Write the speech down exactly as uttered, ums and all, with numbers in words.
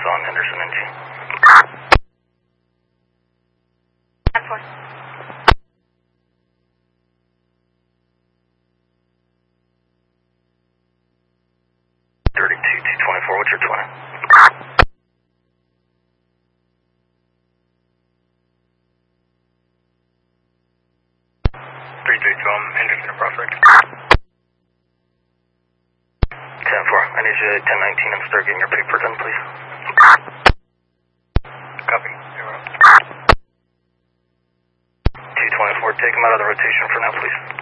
on Henderson N G. thirty-two two twenty-four, what's your twenty? three three two, I'm Henderson and Prospect. ten four, I need you at ten nineteen and start getting your papers in, please. Copy. two twenty-four, take him out of the rotation for now, please.